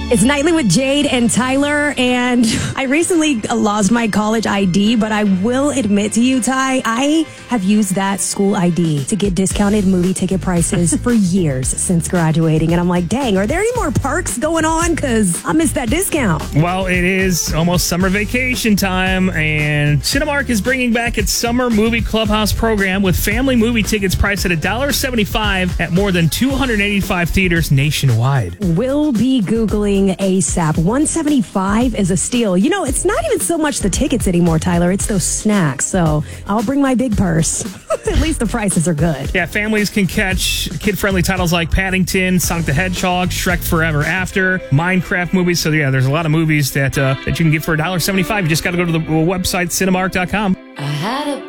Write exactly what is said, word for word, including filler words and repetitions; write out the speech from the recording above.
It's Nightly with Jade and Tyler, and I recently lost my college I D, but I will admit to you, Ty, I have used that school I D to get discounted movie ticket prices for years since graduating, and I'm like, dang, are there any more perks going on? Because I missed that discount. Well, it is almost summer vacation time, and Cinemark is bringing back its Summer Movie Clubhouse program with family movie tickets priced at one dollar seventy-five at more than two hundred eighty-five theaters nationwide. We'll be Googling ASAP. one seventy-five is a steal. You know, it's not even so much the tickets anymore, Tyler. It's those snacks. So I'll bring my big purse. At least the prices are good. Yeah, families can catch kid-friendly titles like Paddington, Sonic the Hedgehog, Shrek Forever After, Minecraft movies. So yeah, there's a lot of movies that uh, that you can get for one dollar seventy-five. You just got to go to the website cinemark dot com. I had a